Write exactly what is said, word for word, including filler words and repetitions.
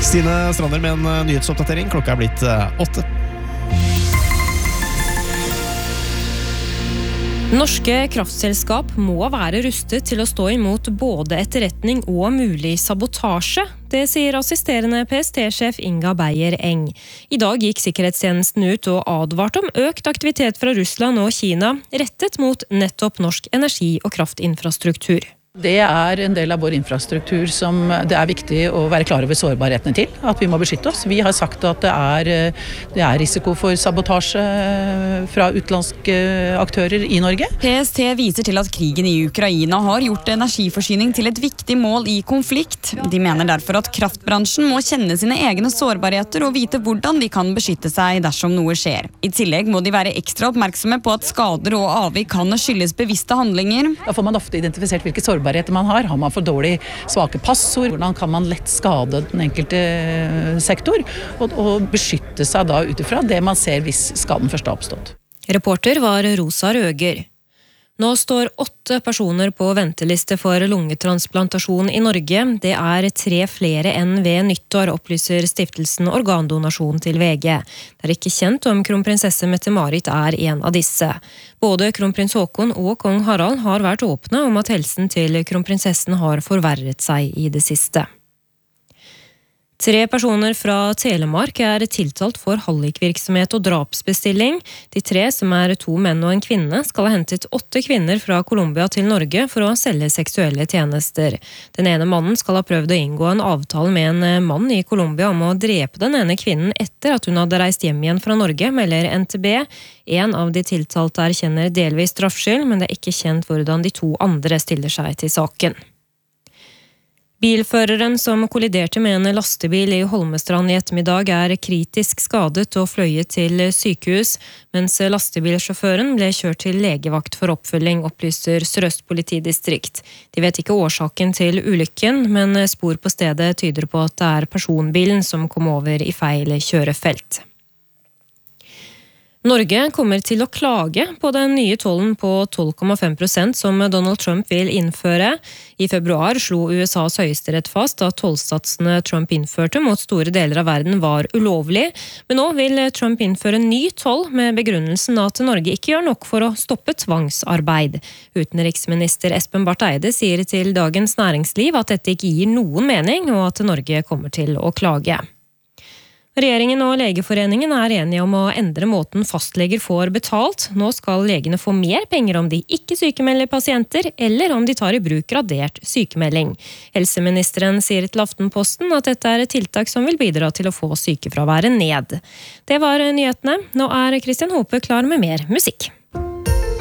Stine Strander med en nyhetsoppdatering. Klokka er blitt åtte. Norske kraftselskap må være rustet til å stå imot både etterretning og mulig sabotasje. Det sier assisterende P S T-sjef Inga Beyer Eng. I dag gikk sikkerhetstjenesten ut og advarte om økt aktivitet fra Russland og Kina, rettet mot nettopp norsk energi- og kraftinfrastruktur. Det er en del av vår infrastruktur som det er viktig å være klar over sårbarhetene til, at vi må beskytte oss. Vi har sagt at det er, det er risiko for sabotasje fra utenlandske aktører i Norge. P S T viser til at krigen i Ukraina har gjort energiforsyning til et viktig mål i konflikt. De mener derfor at kraftbransjen må kjenne sine egne sårbarheter og vite hvordan de kan beskytte seg dersom noe skjer. I tillegg må de være ekstra oppmerksomme på at skader og avvik kan skyldes bevisste handlinger. Da får man ofte identifisert hvilke sårbarheter man har. Har man for dårlig svake passord? Hvordan kan man lett skade den enkelte sektor? Og, og beskytte seg da utifra det man ser hvis skaden først har oppstått. Reporter var Rosa Røger. Nå står åtte personer på venteliste for lungetransplantasjon i Norge. Det er tre flere enn ved nyttår, opplyser stiftelsen Organdonasjon til V G. Det er ikke kjent om kronprinsesse Mette-Marit er en av disse. Både kronprins Håkon og kong Harald har vært åpne om at helsen til kronprinsessen har forverret seg i det siste. Tre personer fra Telemark er tiltalt for hallikvirksomhet og drapsbestilling. De tre, som er to menn og en kvinne, skal ha hentet åtte kvinner fra Colombia til Norge for å selge seksuelle tjenester. Den ene mannen skal ha prøvd å inngå en avtale med en mann i Colombia om å drepe den ene kvinnen etter at hun hadde reist hjem igjen fra Norge, melder N T B. En av de tiltalte erkjenner delvis straffskyld, men det er ikke kjent hvordan de to andre stiller seg til saken. Bilføreren som kolliderte med en lastebil i Holmestrand i ettermiddag er kritisk skadet og fløyet til sykehus, mens lastebilsjåføren ble kjørt til legevakt for oppfølging, opplyser Sør-Øst politidistrikt. De vet ikke årsaken til ulykken, men spor på stedet tyder på at det er personbilen som kom over i feil kjørefelt. Norge kommer til å klage på den nye tollen på tolv komma fem prosent som Donald Trump vil innføre. I februar slo U S A's høyesterett fast at tollsatsene Trump innførte mot store deler av verden var ulovlig, men nå vil Trump innføre ny toll med begrunnelsen at Norge ikke gjør nok for å stoppe tvangsarbeid. Utenriksminister Espen Barth Eide sier til Dagens Næringsliv at dette ikke gir noen mening, og at Norge kommer til å klage. Regjeringen og Legeforeningen er enige om å endre måten fastleger får betalt. Nå skal legene få mer penger om de ikke sykemelder pasienter, eller om de tar i bruk gradert sykemelding. Helseministeren sier til Aftenposten at dette er et tiltak som vil bidra til å få sykefraværet ned. Det var nyhetene. Nå er Kristian Hope klar med mer musikk.